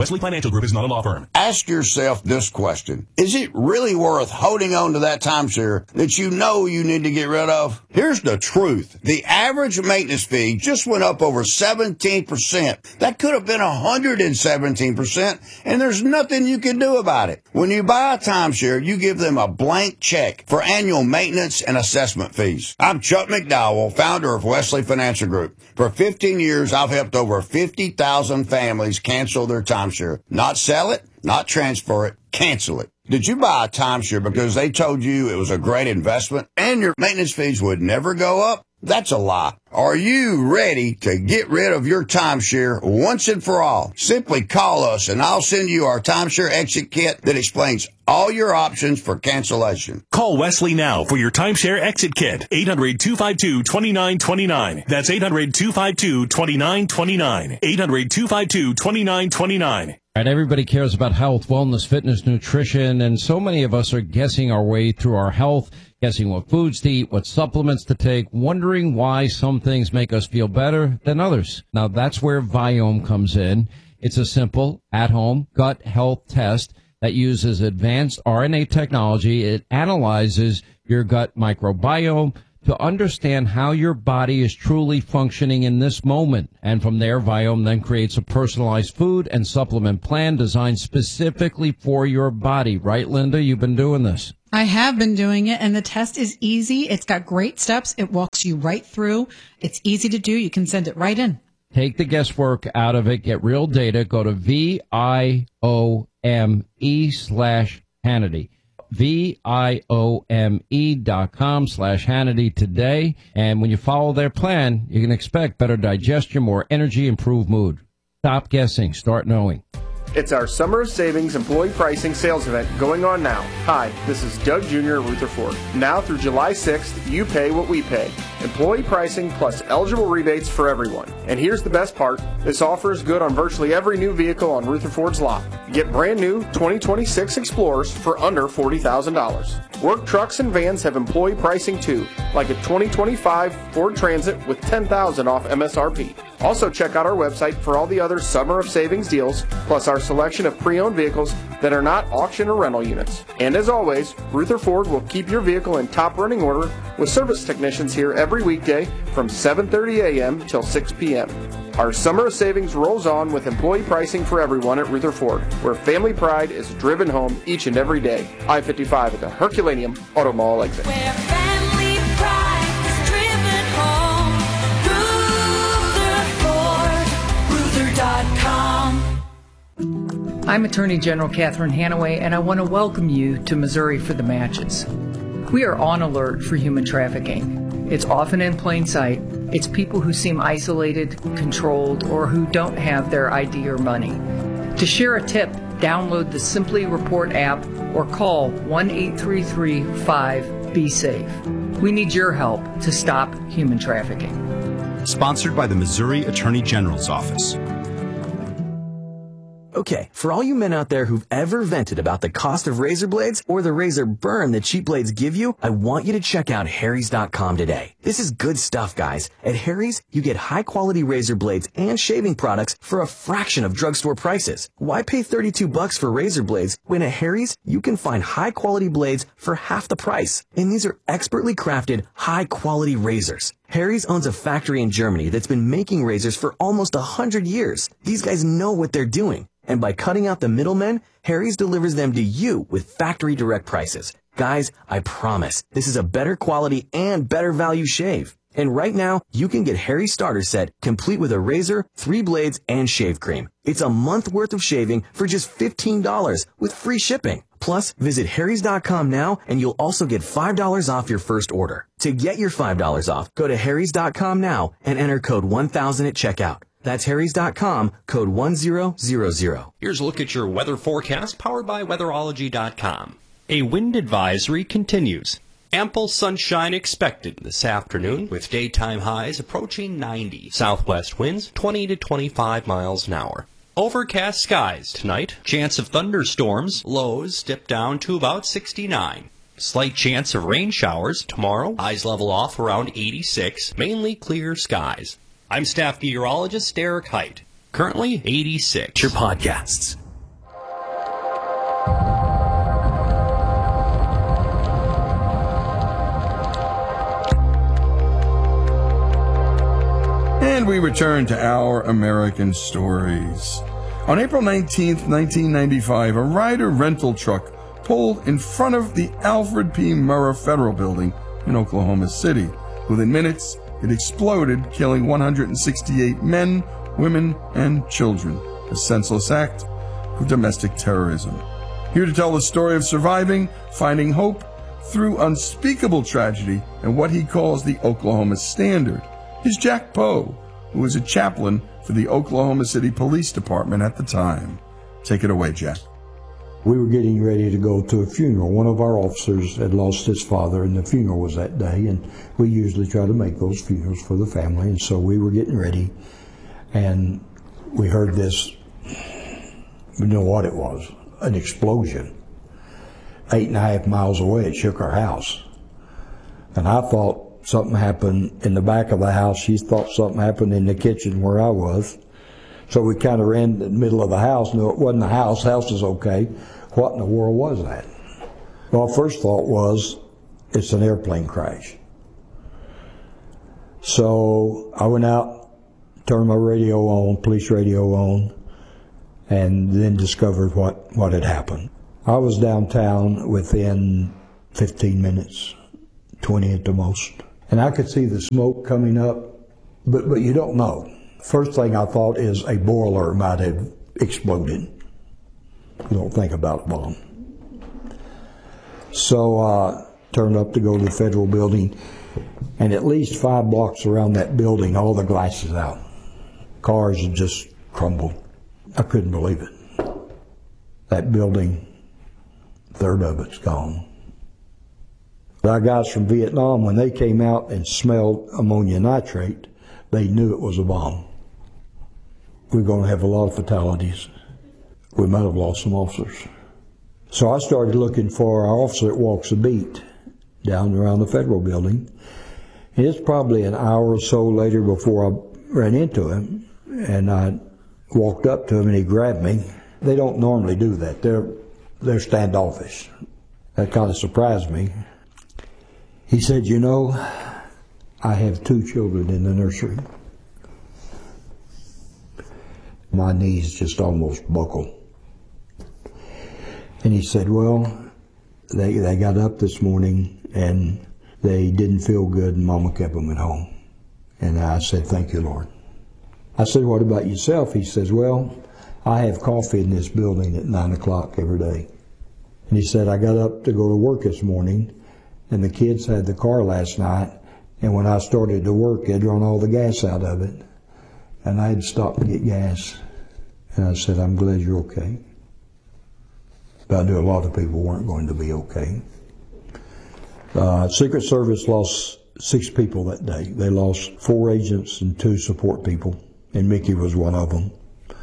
Wesley Financial Group is not a law firm. Ask yourself this question. Is it really worth holding on to that timeshare that you know you need to get rid of? Here's the truth. The average maintenance fee just went up over 17%. That could have been 117%, and there's nothing you can do about it. When you buy a timeshare, you give them a blank check for annual maintenance and assessment fees. I'm Chuck McDowell, founder of Wesley Financial Group. For 15 years, I've helped over 50,000 families cancel their timeshare. Not sell it, not transfer it, cancel it. Did you buy a timeshare because they told you it was a great investment and your maintenance fees would never go up? That's a lie. Are you ready to get rid of your timeshare once and for all? Simply call us and I'll send you our timeshare exit kit that explains all your options for cancellation. Call Wesley now for your timeshare exit kit. 800-252-2929. That's 800-252-2929. 800-252-2929. Right, everybody cares about health, wellness, fitness, nutrition, and so many of us are guessing our way through our health, guessing what foods to eat, what supplements to take, wondering why some things make us feel better than others. Now, that's where Viome comes in. It's a simple, at-home gut health test that uses advanced RNA technology. It analyzes your gut microbiome to understand how your body is truly functioning in this moment. And from there, Viome then creates a personalized food and supplement plan designed specifically for your body. Right, Linda? You've been doing this. I have been doing it, and the test is easy. It's got great steps. It walks you right through. It's easy to do. You can send it right in. Take the guesswork out of it. Get real data. Go to VIOME/Hannity. VIOME.com/Hannity today. And when you follow their plan, you can expect better digestion, more energy, improved mood. Stop guessing. Start knowing. It's our Summer of Savings employee pricing sales event going on now. Hi, this is Doug Jr. at Rutherford. Now through July 6th, you pay what we pay. Employee pricing plus eligible rebates for everyone. And here's the best part. This offer is good on virtually every new vehicle on Rutherford's lot. Get brand new 2026 Explorers for under $40,000. Work trucks and vans have employee pricing too, like a 2025 Ford Transit with $10,000 off MSRP. Also check out our website for all the other Summer of Savings deals, plus our selection of pre-owned vehicles that are not auction or rental units. And as always, Rutherford will keep your vehicle in top running order with service technicians here every weekday from 7:30 a.m. till 6 p.m. Our Summer of Savings rolls on with employee pricing for everyone at Rutherford, where family pride is driven home each and every day. I-55 at the Herculaneum Auto Mall exit. Where family pride is driven home. Rutherford.com. I'm Attorney General Catherine Hanaway, and I want to welcome you to Missouri for the Matches. We are on alert for human trafficking. It's often in plain sight. It's people who seem isolated, controlled, or who don't have their ID or money. To share a tip, download the Simply Report app or call 1-833-5-BE-SAFE. We need your help to stop human trafficking. Sponsored by the Missouri Attorney General's Office. Okay, for all you men out there who've ever vented about the cost of razor blades or the razor burn that cheap blades give you, I want you to check out Harry's.com today. This is good stuff, guys. At Harry's, you get high-quality razor blades and shaving products for a fraction of drugstore prices. Why pay $32 for razor blades when at Harry's, you can find high-quality blades for half the price? And these are expertly crafted, high-quality razors. Harry's owns a factory in Germany that's been making razors for almost 100 years. These guys know what they're doing. And by cutting out the middlemen, Harry's delivers them to you with factory direct prices. Guys, I promise, this is a better quality and better value shave. And right now, you can get Harry's starter set complete with a razor, 3 blades, and shave cream. It's a month worth of shaving for just $15 with free shipping. Plus, visit Harry's.com now and you'll also get $5 off your first order. To get your $5 off, go to Harry's.com now and enter code 1000 at checkout. That's Harry's.com, code 1000. Here's a look at your weather forecast powered by Weatherology.com. A wind advisory continues. Ample sunshine expected this afternoon with daytime highs approaching 90. Southwest winds 20 to 25 miles an hour. Overcast skies tonight. Chance of thunderstorms. Lows dip down to about 69. Slight chance of rain showers tomorrow. Highs level off around 86. Mainly clear skies. I'm staff meteorologist Derek Height. currently 86. Your podcasts. And we return to Our American Stories. On April 19th, 1995, a Ryder rental truck pulled in front of the Alfred P. Murrah Federal Building in Oklahoma City. Within minutes, it exploded, killing 168 men, women, and children. A senseless act of domestic terrorism. Here to tell the story of surviving, finding hope through unspeakable tragedy, and what he calls the Oklahoma Standard, is Jack Poe, who was a chaplain for the Oklahoma City Police Department at the time. Take it away, Jack. We were getting ready to go to a funeral. One of our officers had lost his father, and the funeral was that day, and we usually try to make those funerals for the family, and so we were getting ready, and we heard this, we know what it was, an explosion. 8.5 miles away, it shook our house. And I thought something happened in the back of the house. She thought something happened in the kitchen where I was. So we kind of ran to the middle of the house. No, it wasn't the house. House is okay. What in the world was that? Well, first thought was, it's an airplane crash. So I went out, turned my radio on, police radio on, and then discovered what had happened. I was downtown within 15 minutes, 20 at the most. And I could see the smoke coming up, but you don't know. First thing I thought is a boiler might have exploded. You don't think about a bomb. So turned up to go to the federal building, and at least 5 blocks around that building, all the glass is out. Cars had just crumbled. I couldn't believe it. That building, a third of it's gone. Our guys from Vietnam, when they came out and smelled ammonia nitrate, they knew it was a bomb. We're going to have a lot of fatalities. We might have lost some officers. So I started looking for our officer that walks the beat down around the federal building. And it's probably an hour or so later before I ran into him, and I walked up to him and he grabbed me. They don't normally do that. They're standoffish. That kind of surprised me. He said, you know, I have 2 children in the nursery. My knees just almost buckled. And he said, well, they got up this morning and they didn't feel good and Mama kept them at home. And I said, thank you, Lord. I said, what about yourself? He says, well, I have coffee in this building at 9 o'clock every day. And he said, I got up to go to work this morning, and the kids had the car last night, and when I started to work, they'd run all the gas out of it. And I had to stop and get gas. And I said, I'm glad you're okay. But I knew a lot of people weren't going to be okay. Secret Service lost 6 people that day. They lost 4 agents and 2 support people, and Mickey was one of them.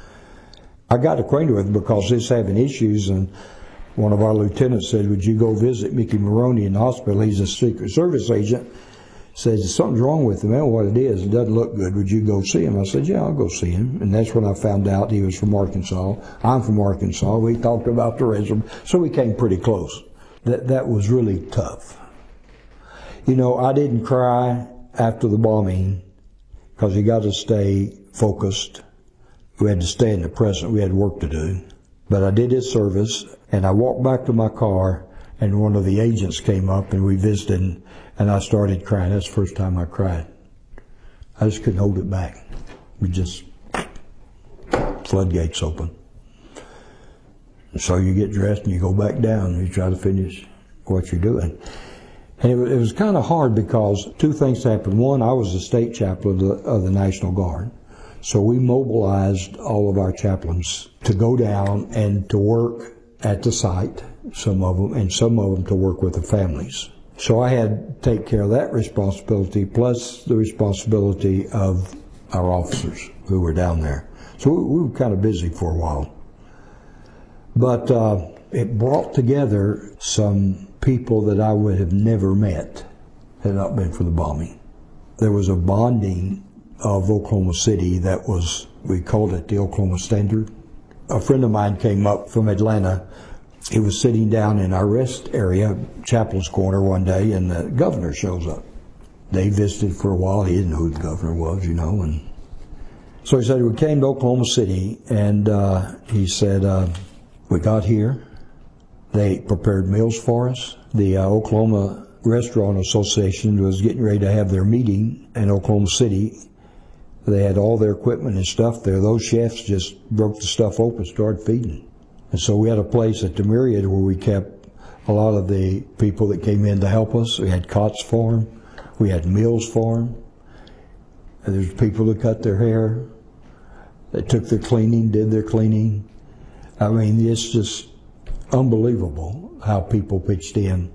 I got acquainted with him because he's having issues, and one of our lieutenants said, would you go visit Mickey Maroney in the hospital? He's a Secret Service agent. Says, something's wrong with him. I don't know what it is. It doesn't look good. Would you go see him? I said, yeah, I'll go see him. And that's when I found out he was from Arkansas. I'm from Arkansas. We talked about the reservoir. So we came pretty close. That was really tough. You know, I didn't cry after the bombing because you got to stay focused. We had to stay in the present. We had work to do. But I did his service, and I walked back to my car, and one of the agents came up, and we visited, and I started crying. That's the first time I cried. I just couldn't hold it back. We just, floodgates open. And so you get dressed, and you go back down, and you try to finish what you're doing. And it was kind of hard because 2 things happened. One, I was the state chaplain of the National Guard. So we mobilized all of our chaplains to go down and to work at the site, some of them, and some of them to work with the families. So I had to take care of that responsibility, plus the responsibility of our officers who were down there. So we were kind of busy for a while. But it brought together some people that I would have never met had it not been for the bombing. There was a bonding of Oklahoma City that was We called it the Oklahoma Standard. A friend of mine came up from Atlanta. He was sitting down in our rest area, Chaplain's Corner, one day, and the governor shows up. They visited for a while. He didn't know who the governor was, and so he said, we came to Oklahoma City, and he said, we got here. They prepared meals for us. The Oklahoma Restaurant Association was getting ready to have their meeting in Oklahoma City. They had all their equipment and stuff there. Those chefs just broke the stuff open and started feeding. And so we had a place at the Myriad where we kept a lot of the people that came in to help us. We had cots for them. We had meals for them. And there's people that cut their hair. They took their cleaning, did their cleaning. I mean, it's just unbelievable how people pitched in.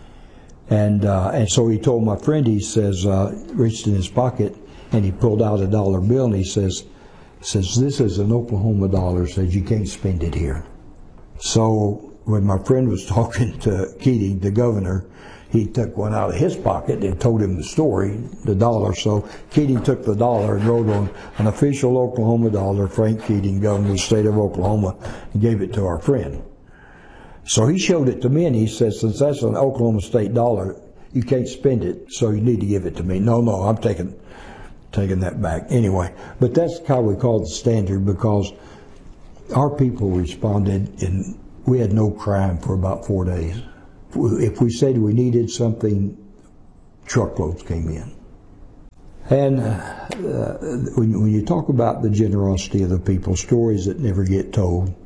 And so he told my friend, he says, reached in his pocket, and he pulled out a dollar bill, and he says, this is an Oklahoma dollar, says you can't spend it here. So when my friend was talking to Keating, the governor, he took one out of his pocket and told him the story, the dollar. So Keating took the dollar and wrote on an official Oklahoma dollar, Frank Keating, governor of the state of Oklahoma, and gave it to our friend. So he showed it to me, and he said, since that's an Oklahoma state dollar, you can't spend it, so you need to give it to me. No, I'm taking that back. Anyway, but that's how we called the Standard, because our people responded, and we had no crime for about 4 days. If we said we needed something, truckloads came in. And when you talk about the generosity of the people, stories that never get told,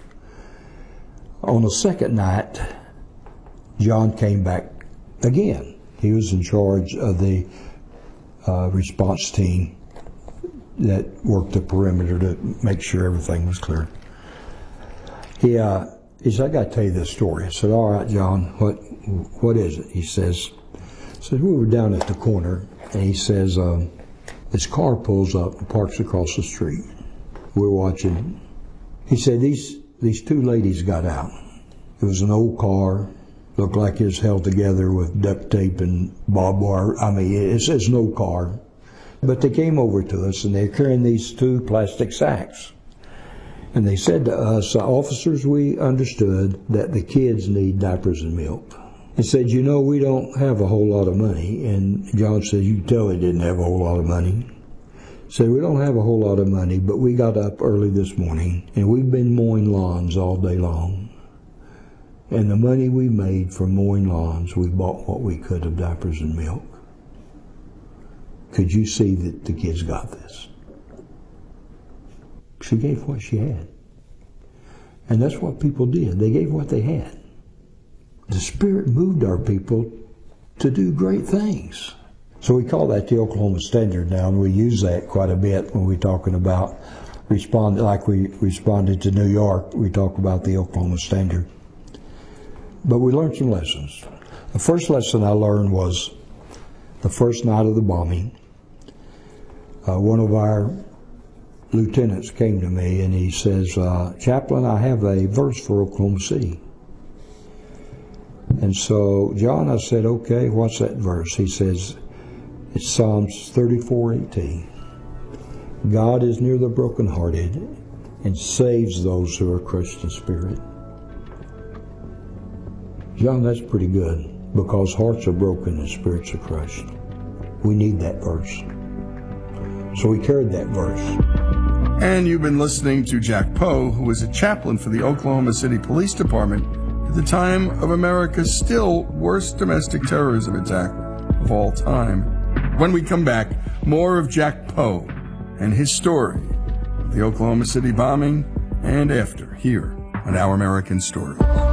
on the second night, John came back again. He was in charge of the response team that worked the perimeter to make sure everything was clear. He said, I got to tell you this story. I said, all right, John, what is it? He says, we were down at the corner, and he says, this car pulls up and parks across the street. We're watching. He said, these two ladies got out. It was an old car, looked like it was held together with duct tape and barbed wire. I mean, it's an old car. But they came over to us, and they're carrying these 2 plastic sacks. And they said to us, officers, we understood that the kids need diapers and milk. And said, we don't have a whole lot of money. And John said, you can tell they didn't have a whole lot of money. Said, we don't have a whole lot of money, but we got up early this morning, and we've been mowing lawns all day long. And the money we made from mowing lawns, we bought what we could of diapers and milk. Could you see that the kids got this? She gave what she had. And that's what people did. They gave what they had. The Spirit moved our people to do great things. So we call that the Oklahoma Standard now, and we use that quite a bit when we're talking about like we responded to New York, we talk about the Oklahoma Standard. But we learned some lessons. The first lesson I learned was the first night of the bombing. One of our lieutenants came to me, and he says, Chaplain, I have a verse for Oklahoma City. And so, John, I said, okay, what's that verse? He says, it's Psalms 34:18. God is near the brokenhearted and saves those who are crushed in spirit. John, that's pretty good, because hearts are broken and spirits are crushed. We need that verse. So we carried that verse. And you've been listening to Jack Poe, who was a chaplain for the Oklahoma City Police Department at the time of America's still worst domestic terrorism attack of all time. When we come back, more of Jack Poe and his story of the Oklahoma City bombing and after, here on Our American Story.